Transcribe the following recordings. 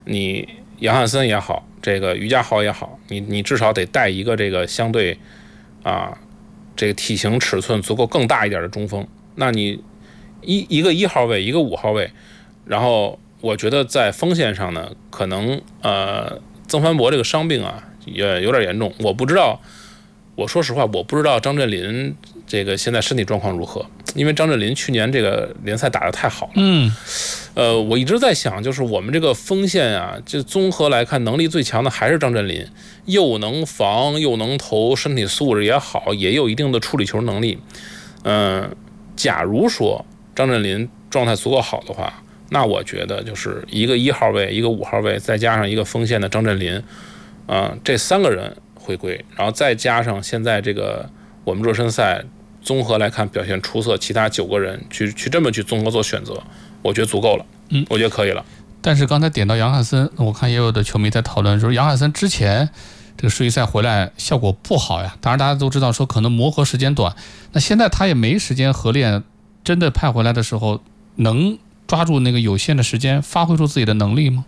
你杨汉森也好，这个于家豪也好，你至少得带一个这个相对这个体型尺寸足够更大一点的中锋。那你一个1号位，一个5号位，然后我觉得在锋线上呢，可能曾凡博这个伤病啊也有点严重，我不知道。我说实话，我不知道张镇麟这个现在身体状况如何，因为张镇麟去年这个联赛打得太好了。我一直在想，就是我们这个锋线啊，就综合来看，能力最强的还是张镇麟，又能防又能投，身体素质也好，也有一定的处理球能力。假如说张镇麟状态足够好的话，那我觉得就是一个1号位，一个5号位，再加上一个锋线的张镇麟，这3个人回归，然后再加上现在这个我们热身赛综合来看表现出色，其他9个人去这么去综合做选择，我觉得足够了。我觉得可以了。 但是刚才点到杨汉森，我看也有的球迷在讨论说，杨汉森之前这个世预赛回来效果不好呀。当然大家都知道说可能磨合时间短，那现在他也没时间合练，真的派回来的时候能抓住那个有限的时间发挥出自己的能力吗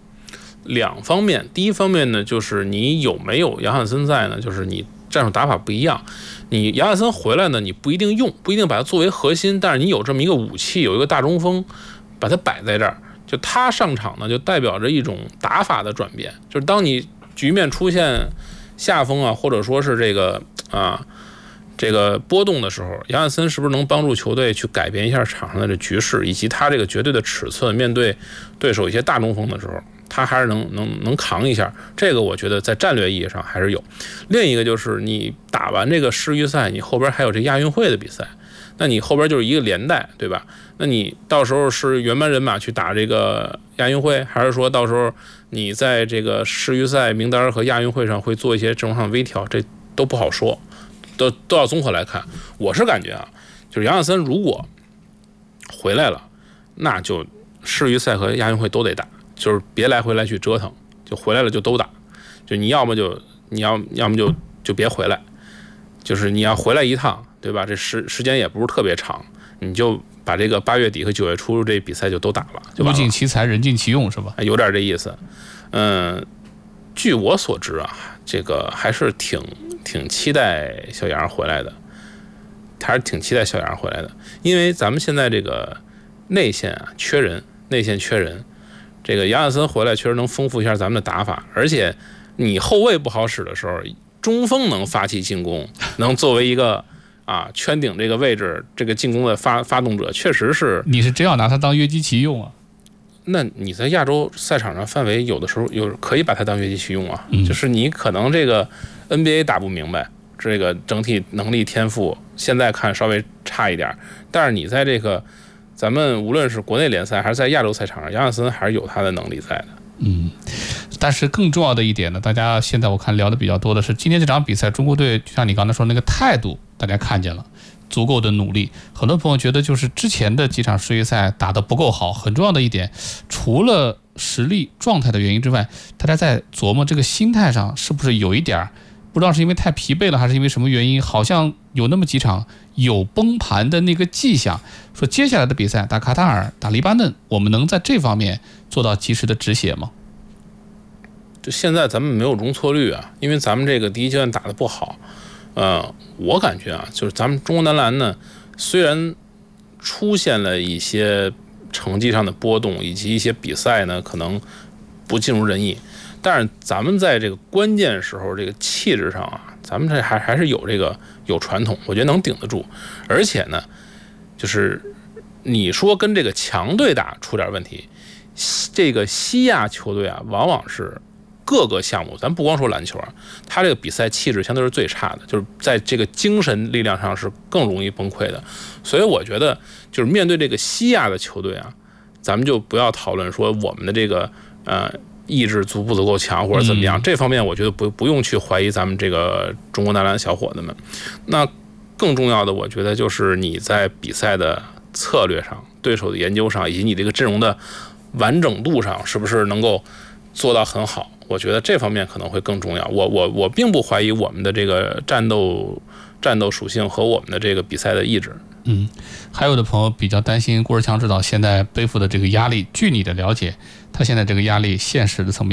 ？2方面，第一方面呢，就是你有没有杨汉森在呢？就是你战术打法不一样，你杨汉森回来呢，你不一定用，不一定把它作为核心，但是你有这么一个武器，有一个大中锋，把它摆在这儿，就他上场呢，就代表着一种打法的转变。就是当你局面出现下风啊，或者说是这个波动的时候，杨汉森是不是能帮助球队去改变一下场上的这局势，以及他这个绝对的尺寸，面对对手一些大中锋的时候，他还是能扛一下。这个我觉得在战略意义上还是有。另一个就是你打完这个世预赛，你后边还有这亚运会的比赛，那你后边就是一个连带，对吧？那你到时候是原班人马去打这个亚运会，还是说到时候你在这个世预赛名单和亚运会上会做一些阵容上微调，这都不好说，都要综合来看。我是感觉啊，就是杨汉森如果回来了，那就世预赛和亚运会都得打，就是别来回来去折腾，就回来了就都打。就你要么就别回来，就是你要回来一趟，对吧？这时间也不是特别长，你就把这个8月底和9月初这比赛就都打了，就物尽其才，人尽其用，是吧？ 有点这意思。据我所知啊，这个还是挺期待小杨回来的，还是挺期待小杨回来的，因为咱们现在这个内线啊缺人，这个杨汉森回来确实能丰富一下咱们的打法，而且你后卫不好使的时候，中锋能发起进攻，能作为一个圈顶这个位置，这个进攻的发动者，确实是。 你是真要拿他当约基奇用啊？ 那你在亚洲赛场上范围有的时候可以把它当约基奇用啊，就是你可能这个 NBA 打不明白，这个整体能力天赋现在看稍微差一点，但是你在这个咱们无论是国内联赛还是在亚洲赛场上，杨汉森还是有他的能力在的。 但是更重要的一点呢，大家现在我看聊的比较多的是今天这场比赛，中国队就像你刚才说那个态度，大家看见了足够的努力。很多朋友觉得就是之前的几场世预赛打得不够好，很重要的一点，除了实力状态的原因之外，大家在琢磨这个心态上是不是有一点，不知道是因为太疲惫了还是因为什么原因，好像有那么几场有崩盘的那个迹象。说接下来的比赛打卡塔尔、打黎巴嫩，我们能在这方面做到及时的止血吗？ 就现在咱们没有容错率啊，因为咱们这个第一阶段打得不好。我感觉啊，就是咱们中国男篮呢，虽然出现了一些成绩上的波动，以及一些比赛呢可能不尽如人意，但是咱们在这个关键时候这个气质上啊，咱们这还是有传统，我觉得能顶得住。而且呢，就是你说跟这个强队打出点问题，这个西亚球队啊，往往是各个项目，咱不光说篮球啊，他这个比赛气质相对是最差的，就是在这个精神力量上是更容易崩溃的。所以我觉得，就是面对这个西亚的球队啊，咱们就不要讨论说我们的这个意志足不足够强或者怎么样，这方面我觉得不用去怀疑咱们这个中国男篮小伙子们。那更重要的，我觉得就是你在比赛的策略上、对手的研究上，以及你这个阵容的完整度上，是不是能够做到很好？我觉得这方面可能会更重要。我并不怀疑我们的这个战斗属性和我们的这个比赛的意志， 还有的朋友比较担心郭士强指导现在背负的这个压力，据你的了解，他现在这个压力现实的层面